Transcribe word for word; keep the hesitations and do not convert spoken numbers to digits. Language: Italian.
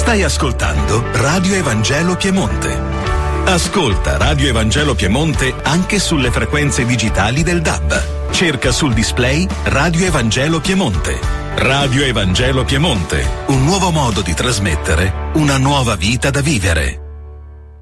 Stai ascoltando Radio Evangelo Piemonte. Ascolta Radio Evangelo Piemonte anche sulle frequenze digitali del D A B. Cerca sul display Radio Evangelo Piemonte. Radio Evangelo Piemonte, un nuovo modo di trasmettere una nuova vita da vivere.